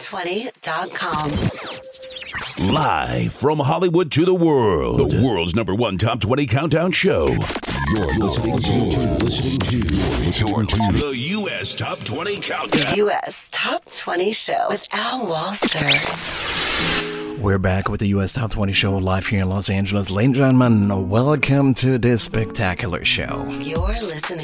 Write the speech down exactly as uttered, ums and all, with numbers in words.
twenty dot com. Live from Hollywood to the world, the world's number one top twenty countdown show. You're listening to, listening to, listening to the U S Top twenty Countdown. The U S Top twenty Show with Al Walser. We're back with the U S Top twenty Show live here in Los Angeles. Ladies and gentlemen, welcome to this spectacular show. You're listening